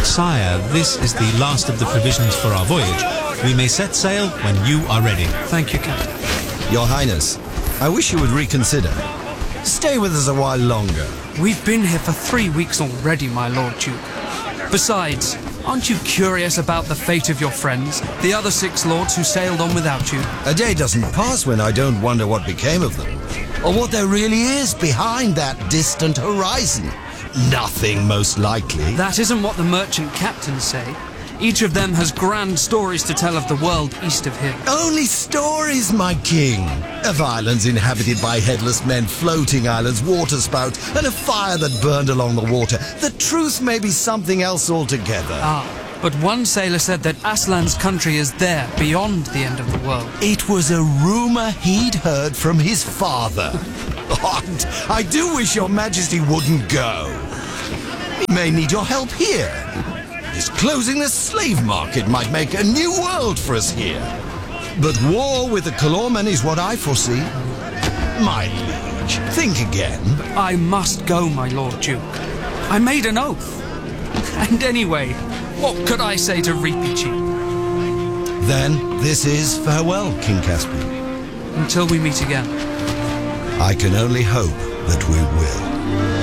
Sire, this is the last of the provisions for our voyage. We may set sail when you are ready. Thank you, Captain. Your Highness, I wish you would reconsider. Stay with us a while longer. We've been here for 3 weeks already, my Lord Duke. Besides, aren't you curious about the fate of your friends, the other 6 lords who sailed on without you? A day doesn't pass when I don't wonder what became of them, or what there really is behind that distant horizon. Nothing, most likely. That isn't what the merchant captains say. Each of them has grand stories to tell of the world east of here. Only stories, my king. Of islands inhabited by headless men, floating islands, waterspout, and a fire that burned along the water. The truth may be something else altogether. But one sailor said that Aslan's country is there, beyond the end of the world. It was a rumor he'd heard from his father. I do wish your majesty wouldn't go. We may need your help here. This closing the slave market might make a new world for us here. But war with the Calormen is what I foresee. My liege, think again. I must go, my Lord Duke. I made an oath. And anyway, what could I say to Ripici? Then this is farewell, King Caspian. Until we meet again. I can only hope that we will.